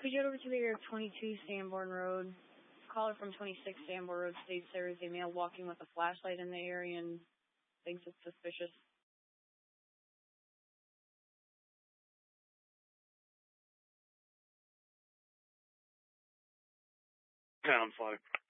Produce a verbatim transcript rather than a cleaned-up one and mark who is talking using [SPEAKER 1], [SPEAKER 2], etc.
[SPEAKER 1] Could you get over to the area of twenty-two Sanborn Road? Caller from twenty-six Sanborn Road states there is a male walking with a flashlight in the area and thinks it's suspicious.
[SPEAKER 2] Pound five.